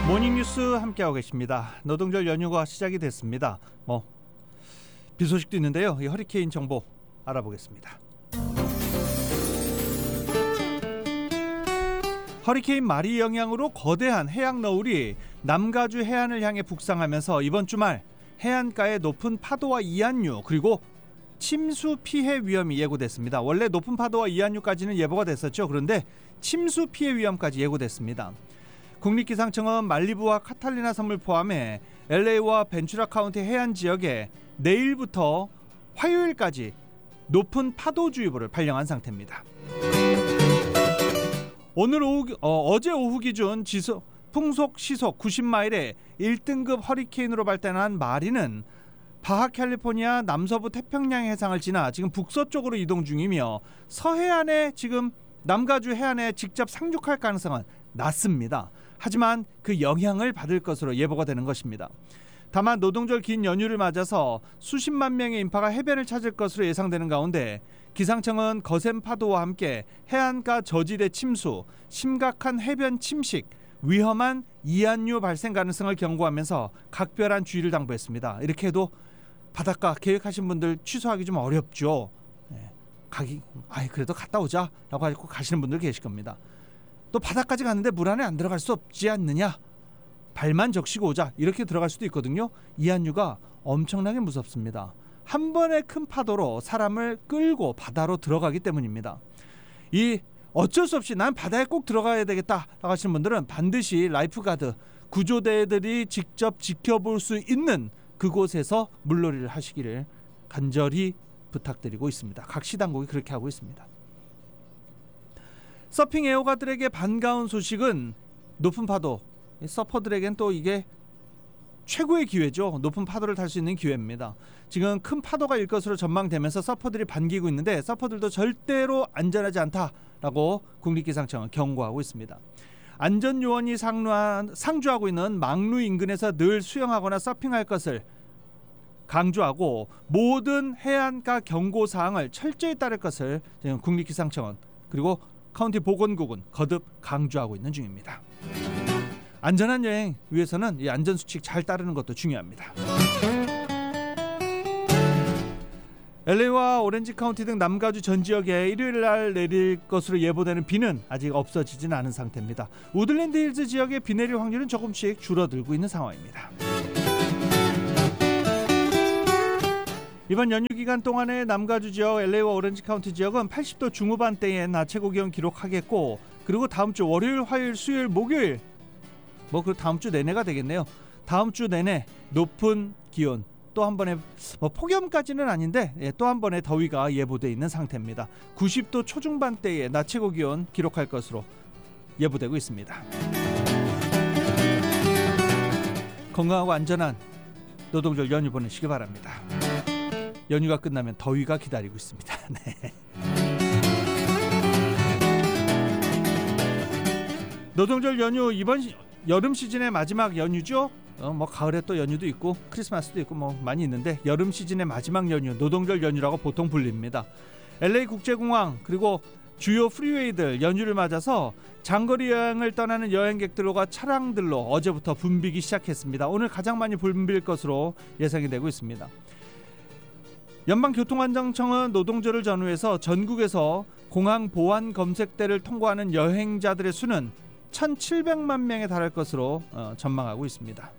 모닝뉴스 함께하고 계십니다. 노동절 연휴가 시작이 됐습니다. 비 소식도 있는데요. 이 허리케인 정보 알아보겠습니다. 허리케인 마리 영향으로 거대한 해양 너울이 남가주 해안을 향해 북상하면서 이번 주말 해안가에 높은 파도와 이안류 그리고 침수 피해 위험이 예고됐습니다. 원래 높은 파도와 이안류까지는 예보가 됐었죠. 그런데 침수 피해 위험까지 예고됐습니다. 국립기상청은 말리부와 카탈리나 섬을 포함해 LA와 벤츄라 카운티 해안 지역에 내일부터 화요일까지 높은 파도주의보를 발령한 상태입니다. 어제 오후 기준 풍속 시속 90마일의 1등급 허리케인으로 발달한 마리는 바하 캘리포니아 남서부 태평양 해상을 지나 지금 북서쪽으로 이동 중이며 서해안에 지금 남가주 해안에 직접 상륙할 가능성은 낮습니다. 하지만 그 영향을 받을 것으로 예보가 되는 것입니다. 다만 노동절 긴 연휴를 맞아서 수십만 명의 인파가 해변을 찾을 것으로 예상되는 가운데 기상청은 거센 파도와 함께 해안가 저지대 침수, 심각한 해변 침식, 위험한 이안류 발생 가능성을 경고하면서 각별한 주의를 당부했습니다. 이렇게 해도 바닷가 계획하신 분들 취소하기 좀 어렵죠. 그래도 갔다 오자라고 하고 가시는 분들 계실 겁니다. 또 바다까지 갔는데 물 안에 안 들어갈 수 없지 않느냐, 발만 적시고 오자 이렇게 들어갈 수도 있거든요. 이안류가 엄청나게 무섭습니다. 한 번의 큰 파도로 사람을 끌고 바다로 들어가기 때문입니다. 이 어쩔 수 없이 난 바다에 꼭 들어가야 되겠다라고 하시는 분들은 반드시 라이프가드 구조대들이 직접 지켜볼 수 있는 그곳에서 물놀이를 하시기를 간절히 부탁드리고 있습니다. 각 시당국이 그렇게 하고 있습니다. 서핑 애호가들에게 반가운 소식은 높은 파도, 서퍼들에겐 또 이게 최고의 기회죠. 높은 파도를 탈 수 있는 기회입니다. 지금 큰 파도가 일 것으로 전망되면서 서퍼들이 반기고 있는데 서퍼들도 절대로 안전하지 않다라고 국립기상청은 경고하고 있습니다. 안전요원이 상주하고 있는 망루 인근에서 늘 수영하거나 서핑할 것을 강조하고 모든 해안가 경고사항을 철저히 따를 것을 지금 국립기상청은 그리고 카운티 보건국은 거듭 강조하고 있는 중입니다. 안전한 여행 위해서는 이 안전수칙 잘 따르는 것도 중요합니다. LA와 오렌지 카운티 등 남가주 전 지역에 일요일 날 내릴 것으로 예보되는 비는 아직 없어지진 않은 상태입니다. 우들랜드 힐즈 지역에 비 내릴 확률은 조금씩 줄어들고 있는 상황입니다. 이번 연휴 기간 동안의 남가주 지역, LA와 오렌지 카운티 지역은 80도 중후반대의 낮 최고 기온 기록하겠고, 그리고 다음 주 월요일, 화요일, 수요일, 목요일 그 다음 주 내내가 되겠네요. 다음 주 내내 높은 기온, 또 한 번의 폭염까지는 아닌데 또 한 번의 더위가 예보되어 있는 상태입니다. 90도 초중반대의 낮 최고 기온 기록할 것으로 예보되고 있습니다. 건강하고 안전한 노동절 연휴 보내시기 바랍니다. 연휴가 끝나면 더위가 기다리고 있습니다. 네. 노동절 연휴 이번 여름 시즌의 마지막 연휴죠. 가을에 또 연휴도 있고 크리스마스도 있고 많이 있는데 여름 시즌의 마지막 연휴 노동절 연휴라고 보통 불립니다. LA 국제공항 그리고 주요 프리웨이들 연휴를 맞아서 장거리 여행을 떠나는 여행객들과 차량들로 어제부터 붐비기 시작했습니다. 오늘 가장 많이 붐빌 것으로 예상이 되고 있습니다. 연방교통안전청은 노동절을 전후해서 전국에서 공항 보안 검색대를 통과하는 여행자들의 수는 1,700만 명에 달할 것으로 전망하고 있습니다.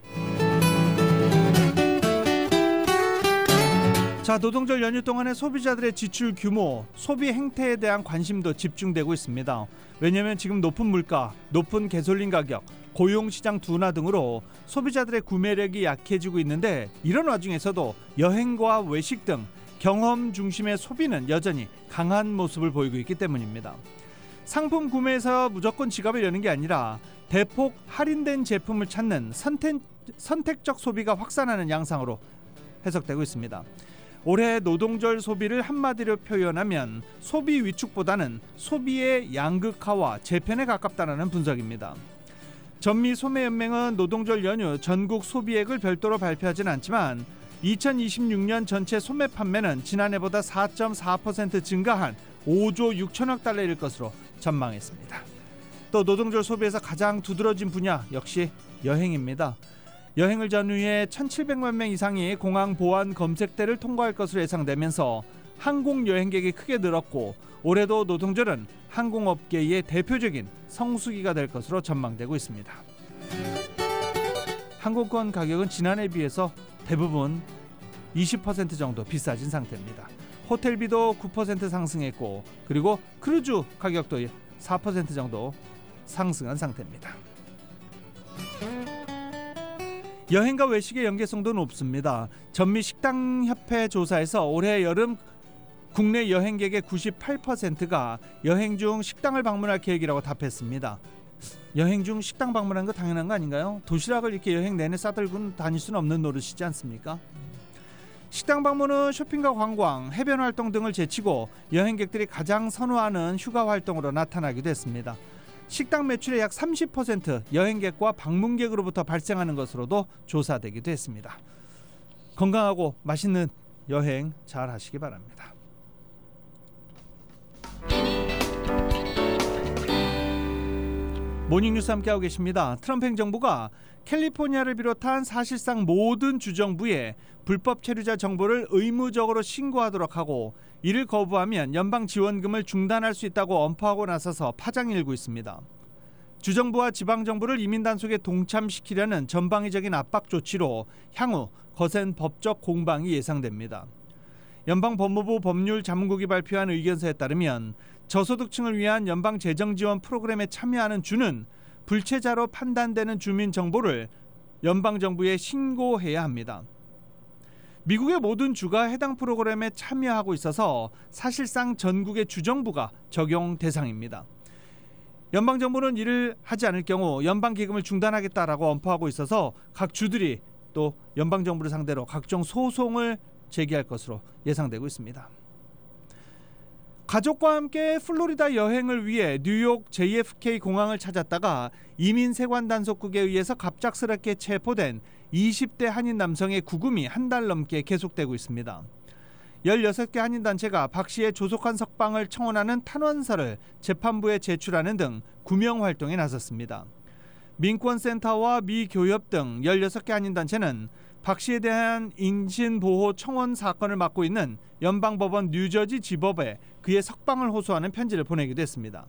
자, 노동절 연휴 동안의 소비자들의 지출 규모, 소비 행태에 대한 관심도 집중되고 있습니다. 왜냐하면 지금 높은 물가, 높은 가솔린 가격, 고용시장 둔화 등으로 소비자들의 구매력이 약해지고 있는데 이런 와중에서도 여행과 외식 등 경험 중심의 소비는 여전히 강한 모습을 보이고 있기 때문입니다. 상품 구매에서 무조건 지갑을 여는 게 아니라 대폭 할인된 제품을 찾는 선택적 소비가 확산하는 양상으로 해석되고 있습니다. 올해 노동절 소비를 한마디로 표현하면 소비 위축보다는 소비의 양극화와 재편에 가깝다는 분석입니다. 전미소매연맹은 노동절 연휴 전국 소비액을 별도로 발표하지는 않지만 2026년 전체 소매 판매는 지난해보다 4.4% 증가한 5조 6천억 달러일 것으로 전망했습니다. 또 노동절 소비에서 가장 두드러진 분야 역시 여행입니다. 여행을 전후해 1,700만 명 이상이 공항 보안 검색대를 통과할 것으로 예상되면서 항공 여행객이 크게 늘었고 올해도 노동절은 항공업계의 대표적인 성수기가 될 것으로 전망되고 있습니다. 항공권 가격은 지난해에 비해서 대부분 20% 정도 비싸진 상태입니다. 호텔비도 9% 상승했고 그리고 크루즈 가격도 4% 정도 상승한 상태입니다. 여행과 외식의 연계성도 높습니다. 전미식당협회 조사에서 올해 여름 국내 여행객의 98%가 여행 중 식당을 방문할 계획이라고 답했습니다. 여행 중 식당 방문하는 거 당연한 거 아닌가요? 도시락을 이렇게 여행 내내 싸들고 다닐 수는 없는 노릇이지 않습니까? 식당 방문은 쇼핑과 관광, 해변 활동 등을 제치고 여행객들이 가장 선호하는 휴가 활동으로 나타나기도 했습니다. 식당 매출의 약 30% 여행객과 방문객으로부터 발생하는 것으로도 조사되기도 했습니다. 건강하고 맛있는 여행 잘 하시기 바랍니다. 모닝뉴스 함께하고 계십니다. 트럼프 행정부가 캘리포니아를 비롯한 사실상 모든 주정부에 불법 체류자 정보를 의무적으로 신고하도록 하고 이를 거부하면 연방 지원금을 중단할 수 있다고 엄포하고 나서서 파장이 일고 있습니다. 주정부와 지방정부를 이민 단속에 동참시키려는 전방위적인 압박 조치로 향후 거센 법적 공방이 예상됩니다. 연방법무부 법률자문국이 발표한 의견서에 따르면 저소득층을 위한 연방 재정 지원 프로그램에 참여하는 주는 불체자로 판단되는 주민 정보를 연방 정부에 신고해야 합니다. 미국의 모든 주가 해당 프로그램에 참여하고 있어서 사실상 전국의 주정부가 적용 대상입니다. 연방 정부는 이를 하지 않을 경우 연방 기금을 중단하겠다라고 엄포하고 있어서 각 주들이 또 연방 정부를 상대로 각종 소송을 제기할 것으로 예상되고 있습니다. 가족과 함께 플로리다 여행을 위해 뉴욕 JFK 공항을 찾았다가 이민 세관 단속국에 의해서 갑작스럽게 체포된 20대 한인 남성의 구금이 한 달 넘게 계속되고 있습니다. 16개 한인 단체가 박 씨의 조속한 석방을 청원하는 탄원서를 재판부에 제출하는 등 구명 활동에 나섰습니다. 민권센터와 미교협 등 16개 한인 단체는 박 씨에 대한 인신보호 청원 사건을 맡고 있는 연방법원 뉴저지 지법에 그의 석방을 호소하는 편지를 보내기도 했습니다.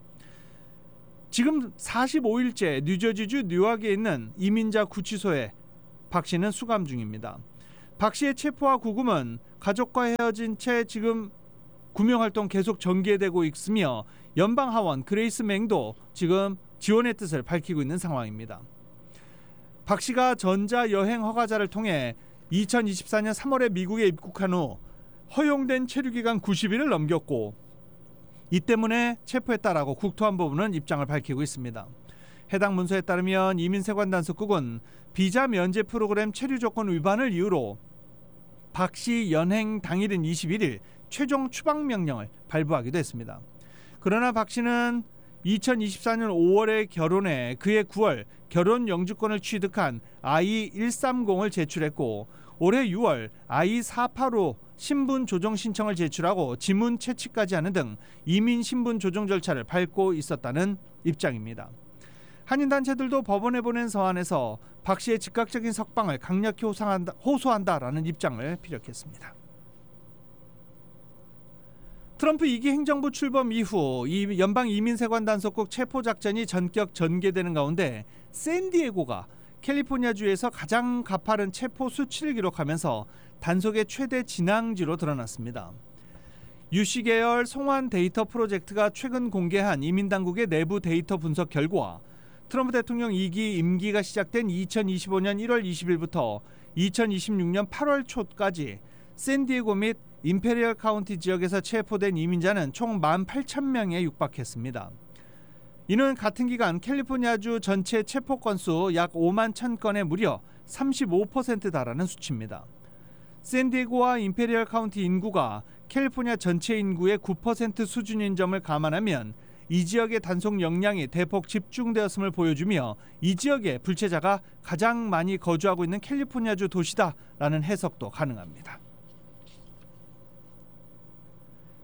지금 45일째 뉴저지주 뉴아크에 있는 이민자 구치소에 박 씨는 수감 중입니다. 박 씨의 체포와 구금은 가족과 헤어진 채 지금 구명활동 계속 전개되고 있으며 연방 하원 그레이스 맹도 지금 지원의 뜻을 밝히고 있는 상황입니다. 박 씨가 전자여행 허가자를 통해 2024년 3월에 미국에 입국한 후 허용된 체류기간 90일을 넘겼고 이 때문에 체포했다라고 국토안보부는 입장을 밝히고 있습니다. 해당 문서에 따르면 이민세관단속국은 비자 면제 프로그램 체류 조건 위반을 이유로 박 씨 연행 당일인 21일 최종 추방명령을 발부하기도 했습니다. 그러나 박 씨는 2024년 5월에 결혼해 그해 9월 결혼 영주권을 취득한 I-130을 제출했고 올해 6월 I-485 신분 조정 신청을 제출하고 지문 채취까지 하는 등 이민 신분 조정 절차를 밟고 있었다는 입장입니다. 한인단체들도 법원에 보낸 서한에서 박 씨의 즉각적인 석방을 강력히 호소한다라는 입장을 피력했습니다. 트럼프 2기 행정부 출범 이후 이 연방 이민세관 단속국 체포 작전이 전격 전개되는 가운데 샌디에고가 캘리포니아주에서 가장 가파른 체포 수치를 기록하면서 단속의 최대 진앙지로 드러났습니다. 유씨 계열 송환 데이터 프로젝트가 최근 공개한 이민당국의 내부 데이터 분석 결과 트럼프 대통령 2기 임기가 시작된 2025년 1월 20일부터 2026년 8월 초까지 샌디에고 및 임페리얼 카운티 지역에서 체포된 이민자는 총 18,000명에 육박했습니다. 이는 같은 기간 캘리포니아주 전체 체포 건수 약 5만 1,000건의 무려 35% 달하는 수치입니다. 샌디에고와 임페리얼 카운티 인구가 캘리포니아 전체 인구의 9% 수준인 점을 감안하면 이 지역의 단속 역량이 대폭 집중되었음을 보여주며 이 지역에 불체자가 가장 많이 거주하고 있는 캘리포니아주 도시다라는 해석도 가능합니다.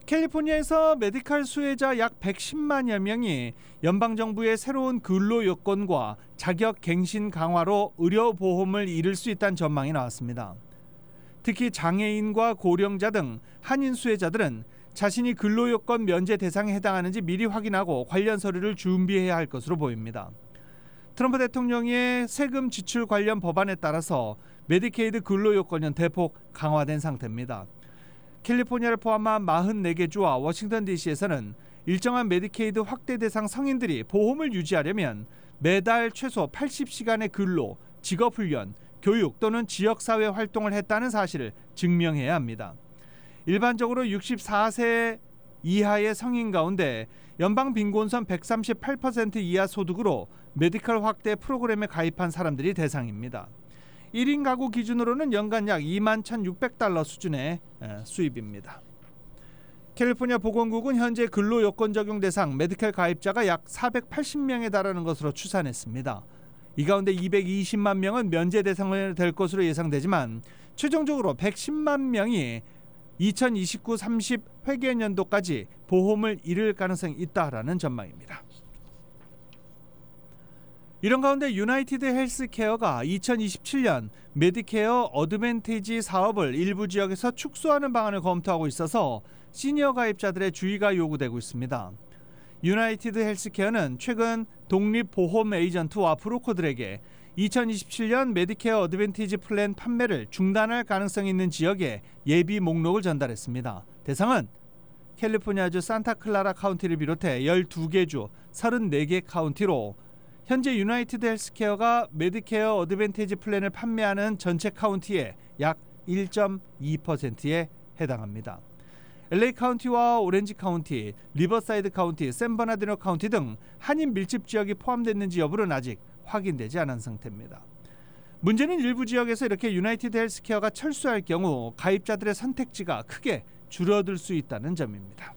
캘리포니아에서 메디칼 수혜자 약 110만여 명이 연방정부의 새로운 근로 요건과 자격 갱신 강화로 의료보험을 잃을 수 있다는 전망이 나왔습니다. 특히 장애인과 고령자 등 한인 수혜자들은 자신이 근로요건 면제 대상에 해당하는지 미리 확인하고 관련 서류를 준비해야 할 것으로 보입니다. 트럼프 대통령의 세금 지출 관련 법안에 따라서 메디케이드 근로요건은 대폭 강화된 상태입니다. 캘리포니아를 포함한 44개 주와 워싱턴 DC에서는 일정한 메디케이드 확대 대상 성인들이 보험을 유지하려면 매달 최소 80시간의 근로, 직업훈련, 교육 또는 지역사회 활동을 했다는 사실을 증명해야 합니다. 일반적으로 64세 이하의 성인 가운데 연방 빈곤선 138% 이하 소득으로 메디컬 확대 프로그램에 가입한 사람들이 대상입니다. 1인 가구 기준으로는 연간 약 21,600달러 수준의 수입입니다. 캘리포니아 보건국은 현재 근로 요건 적용 대상 메디컬 가입자가 약 480명에 달하는 것으로 추산했습니다. 이 가운데 220만 명은 면제 대상이 될 것으로 예상되지만 최종적으로 110만 명이 2029-30 회계연도까지 보험을 잃을 가능성이 있다라는 전망입니다. 이런 가운데 유나이티드 헬스케어가 2027년 메디케어 어드밴티지 사업을 일부 지역에서 축소하는 방안을 검토하고 있어서 시니어 가입자들의 주의가 요구되고 있습니다. 유나이티드 헬스케어는 최근 독립보험 에이전트와 브로커들에게 2027년 메디케어 어드밴티지 플랜 판매를 중단할 가능성이 있는 지역에 예비 목록을 전달했습니다. 대상은 캘리포니아주 산타클라라 카운티를 비롯해 12개 주 34개 카운티로 현재 유나이티드 헬스케어가 메디케어 어드밴티지 플랜을 판매하는 전체 카운티의 약 1.2%에 해당합니다. LA 카운티와 오렌지 카운티, 리버사이드 카운티, 샌버나디노 카운티 등 한인 밀집 지역이 포함됐는지 여부는 아직 확인되지 않은 상태입니다. 문제는 일부 지역에서 이렇게 유나이티드 헬스케어가 철수할 경우 가입자들의 선택지가 크게 줄어들 수 있다는 점입니다.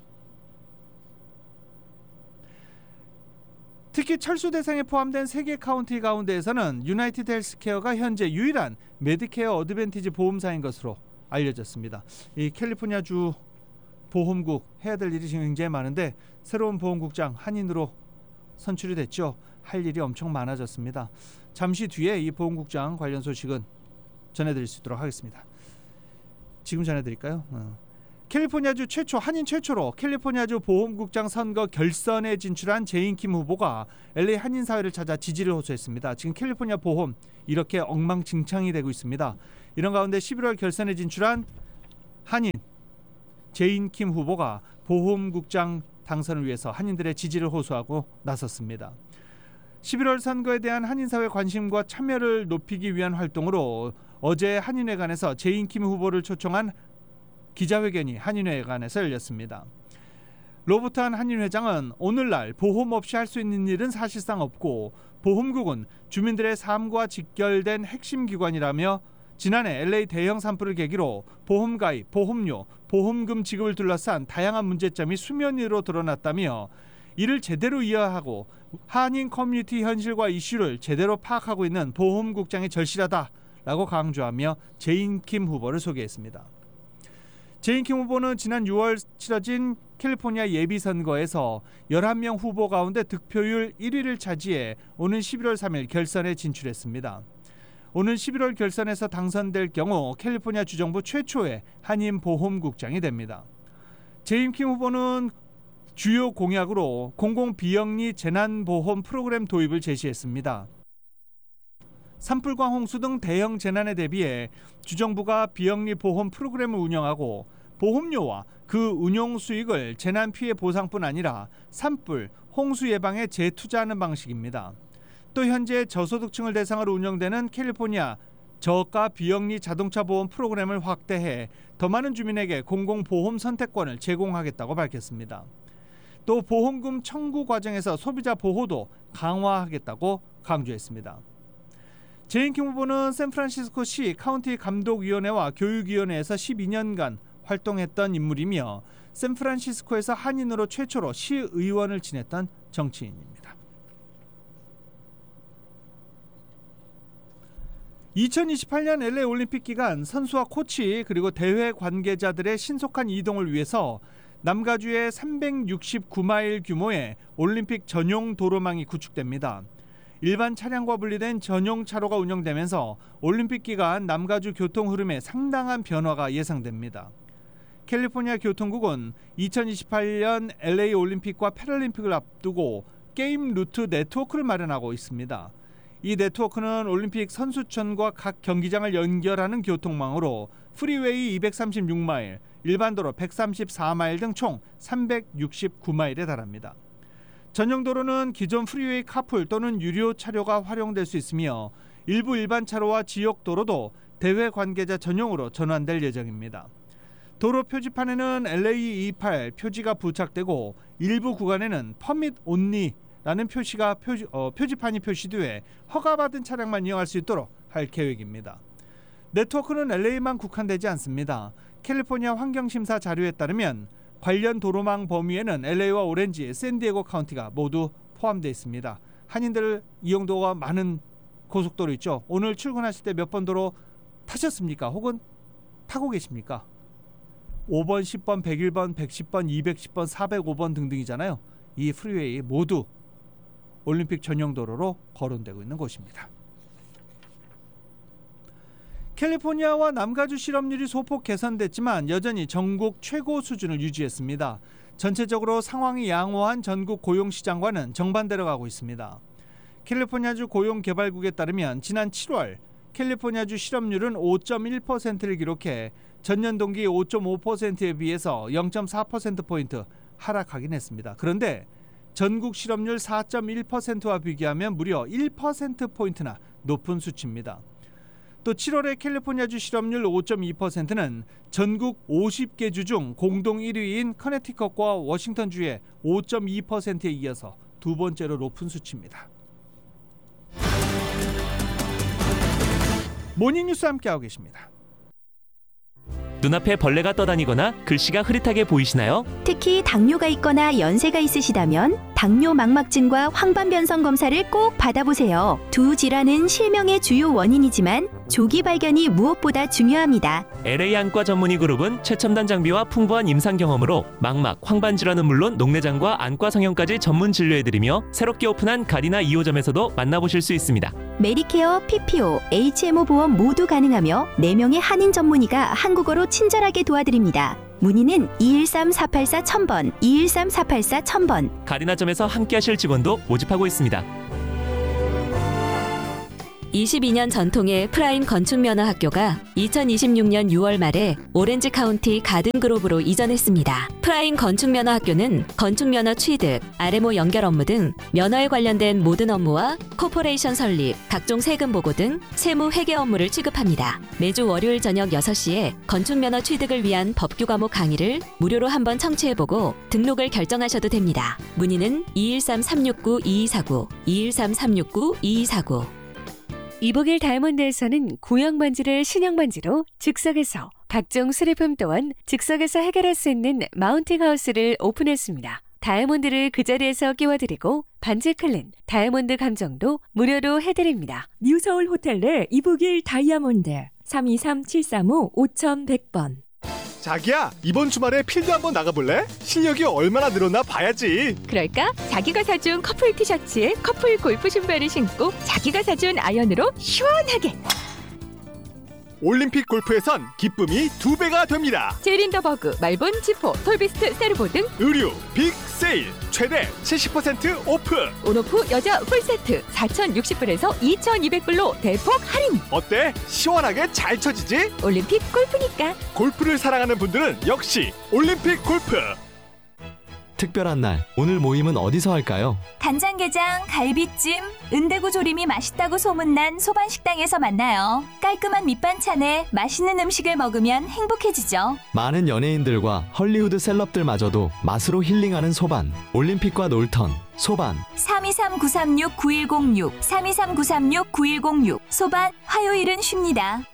특히 철수 대상에 포함된 3개 카운티 가운데에서는 유나이티드 헬스케어가 현재 유일한 메디케어 어드밴티지 보험사인 것으로 알려졌습니다. 이 캘리포니아주 보험국 해야 될 일이 지금 굉장히 많은데 새로운 보험국장 한인으로 선출이 됐죠. 할 일이 엄청 많아졌습니다. 잠시 뒤에 이 보험국장 관련 소식은 전해드릴 수 있도록 하겠습니다. 지금 전해드릴까요? 캘리포니아주 최초 한인 최초로 캘리포니아주 보험국장 선거 결선에 진출한 제인킴 후보가 LA 한인 사회를 찾아 지지를 호소했습니다. 지금 캘리포니아 보험 이렇게 엉망진창이 되고 있습니다. 이런 가운데 11월 결선에 진출한 한인 제인킴 후보가 보험국장 당선을 위해서 한인들의 지지를 호소하고 나섰습니다. 11월 선거에 대한 한인사회 관심과 참여를 높이기 위한 활동으로 어제 한인회관에서 제인킴 후보를 초청한 기자회견이 한인회관에서 열렸습니다. 로버트한 한인회장은 오늘날 보험 없이 할 수 있는 일은 사실상 없고 보험국은 주민들의 삶과 직결된 핵심 기관이라며 지난해 LA 대형 산불을 계기로 보험 가입, 보험료, 보험금 지급을 둘러싼 다양한 문제점이 수면 위로 드러났다며 이를 제대로 이해하고 한인 커뮤니티 현실과 이슈를 제대로 파악하고 있는 보험국장이 절실하다라고 강조하며 제인킴 후보를 소개했습니다. 제인킴 후보는 지난 6월 치러진 캘리포니아 예비선거에서 11명 후보 가운데 득표율 1위를 차지해 오는 11월 3일 결선에 진출했습니다. 오는 11월 결선에서 당선될 경우 캘리포니아 주정부 최초의 한인 보험국장이 됩니다. 제인킴 후보는 주요 공약으로 공공비영리 재난보험 프로그램 도입을 제시했습니다. 산불과 홍수 등 대형 재난에 대비해 주정부가 비영리 보험 프로그램을 운영하고 보험료와 그 운용 수익을 재난 피해 보상뿐 아니라 산불, 홍수 예방에 재투자하는 방식입니다. 또 현재 저소득층을 대상으로 운영되는 캘리포니아 저가 비영리 자동차 보험 프로그램을 확대해 더 많은 주민에게 공공보험 선택권을 제공하겠다고 밝혔습니다. 또 보험금 청구 과정에서 소비자 보호도 강화하겠다고 강조했습니다. 제인킴 후보는 샌프란시스코시 카운티 감독위원회와 교육위원회에서 12년간 활동했던 인물이며 샌프란시스코에서 한인으로 최초로 시의원을 지냈던 정치인입니다. 2028년 LA 올림픽 기간 선수와 코치 그리고 대회 관계자들의 신속한 이동을 위해서 남가주에 369마일 규모의 올림픽 전용 도로망이 구축됩니다. 일반 차량과 분리된 전용 차로가 운영되면서 올림픽 기간 남가주 교통 흐름에 상당한 변화가 예상됩니다. 캘리포니아 교통국은 2028년 LA 올림픽과 패럴림픽을 앞두고 게임 루트 네트워크를 마련하고 있습니다. 이 네트워크는 올림픽 선수촌과 각 경기장을 연결하는 교통망으로 프리웨이 236마일, 일반도로 134마일 등 총 369마일에 달합니다. 전용 도로는 기존 프리웨이 카풀 또는 유료 차로가 활용될 수 있으며 일부 일반 차로와 지역 도로도 대회 관계자 전용으로 전환될 예정입니다. 도로 표지판에는 LA28 표지가 부착되고 일부 구간에는 퍼밋 온리라는 표지판이 표시돼 허가받은 차량만 이용할 수 있도록 할 계획입니다. 네트워크는 LA만 국한되지 않습니다. 캘리포니아 환경심사 자료에 따르면 관련 도로망 범위에는 LA와 오렌지, 샌디에고 카운티가 모두 포함되어 있습니다. 한인들 이용도가 많은 고속도로 있죠. 오늘 출근하실 때 몇 번 도로 타셨습니까? 혹은 타고 계십니까? 5번, 10번, 101번, 110번, 210번, 405번 등등이잖아요. 이 프리웨이 모두 올림픽 전용 도로로 거론되고 있는 곳입니다. 캘리포니아와 남가주 실업률이 소폭 개선됐지만 여전히 전국 최고 수준을 유지했습니다. 전체적으로 상황이 양호한 전국 고용시장과는 정반대로 가고 있습니다. 캘리포니아주 고용개발국에 따르면 지난 7월 캘리포니아주 실업률은 5.1%를 기록해 전년 동기 5.5%에 비해서 0.4%포인트 하락하긴 했습니다. 그런데 전국 실업률 4.1%와 비교하면 무려 1%포인트나 높은 수치입니다. 또 7월의 캘리포니아주 실업률 5.2%는 전국 50개 주 중 공동 1위인 커네티컷과 워싱턴주의 5.2%에 이어서 두 번째로 높은 수치입니다. 모닝뉴스 함께하고 계십니다. 눈앞에 벌레가 떠다니거나 글씨가 흐릿하게 보이시나요? 특히 당뇨가 있거나 연세가 있으시다면 당뇨 망막증과 황반변성 검사를 꼭 받아보세요. 두 질환은 실명의 주요 원인이지만 조기 발견이 무엇보다 중요합니다. LA 안과 전문의 그룹은 최첨단 장비와 풍부한 임상 경험으로 망막, 황반 질환은 물론 녹내장과 안과 성형까지 전문 진료해드리며 새롭게 오픈한 가디나 2호점에서도 만나보실 수 있습니다. 메디케어, PPO, HMO 보험 모두 가능하며 4명의 한인 전문의가 한국어로 친절하게 도와드립니다. 문의는 213-484-1000번, 213-484-1000번. 가디나점에서 함께하실 직원도 모집하고 있습니다. 22년 전통의 프라임 건축면허학교가 2026년 6월 말에 오렌지 카운티 가든그로브로 이전했습니다. 프라임 건축면허학교는 건축면허 취득, RMO 연결 업무 등 면허에 관련된 모든 업무와 코퍼레이션 설립, 각종 세금 보고 등 세무 회계 업무를 취급합니다. 매주 월요일 저녁 6시에 건축면허 취득을 위한 법규 과목 강의를 무료로 한번 청취해보고 등록을 결정하셔도 됩니다. 문의는 213-369-2249, 213-369-2249. 이북일 다이아몬드에서는 구형 반지를 신형 반지로 즉석에서, 각종 수리품 또한 즉석에서 해결할 수 있는 마운팅 하우스를 오픈했습니다. 다이아몬드를 그 자리에서 끼워드리고 반지 클린, 다이아몬드 감정도 무료로 해드립니다. 뉴서울 호텔 내 이북일 다이아몬드 323-735-5100번. 자기야, 이번 주말에 필드 한번 나가볼래? 실력이 얼마나 늘었나 봐야지. 그럴까? 자기가 사준 커플 티셔츠에 커플 골프 신발을 신고 자기가 사준 아이언으로 시원하게. 올림픽 골프에선 기쁨이 2배가 됩니다. 제린더버그, 말본, 지포, 톨비스트, 세르보 등 의류 빅 세일 최대 70% 오프. 온오프 여자 풀세트 4,060불에서 2,200불로 대폭 할인. 어때? 시원하게 잘 쳐지지? 올림픽 골프니까. 골프를 사랑하는 분들은 역시 올림픽 골프. 특별한 날, 오늘 모임은 어디서 할까요? 간장게장, 갈비찜, 은대구 조림이 맛있다고 소문난 소반식당에서 만나요. 깔끔한 밑반찬에 맛있는 음식을 먹으면 행복해지죠. 많은 연예인들과 헐리우드 셀럽들마저도 맛으로 힐링하는 소반. 올림픽과 놀턴, 소반. 323-936-9106, 323-936-9106. 소반, 화요일은 쉽니다.